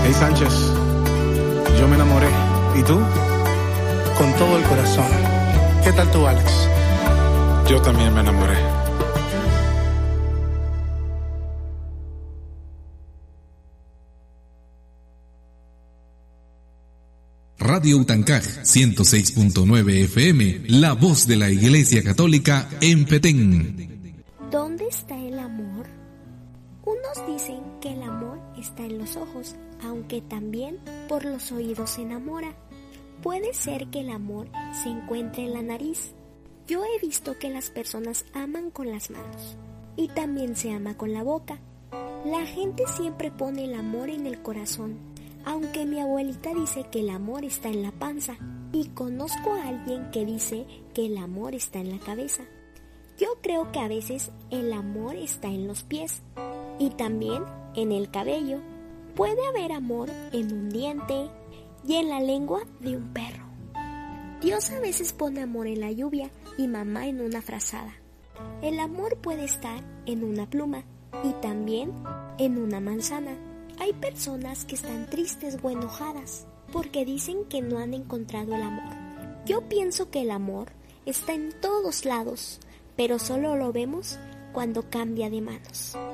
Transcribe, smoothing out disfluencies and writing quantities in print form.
Hey Sánchez, yo me enamoré. ¿Y tú? Con todo el corazón. ¿Qué tal tú, Alex? Yo también me enamoré. Radio Utancaj 106.9 FM, la voz de la Iglesia Católica en Petén. ¿Dónde está el amor? Unos dicen que el amor está en los ojos, aunque también por los oídos se enamora. Puede ser que el amor se encuentre en la nariz. Yo he visto que las personas aman con las manos y también se ama con la boca. La gente siempre pone el amor en el corazón, aunque mi abuelita dice que el amor está en la panza y conozco a alguien que dice que el amor está en la cabeza. Yo creo que a veces el amor está en los pies y también en el cabello. Puede haber amor en un diente y en la lengua de un perro. Dios a veces pone amor en la lluvia y mamá en una frazada. El amor puede estar en una pluma y también en una manzana. Hay personas que están tristes o enojadas porque dicen que no han encontrado el amor. Yo pienso que el amor está en todos lados, pero solo lo vemos cuando cambia de manos.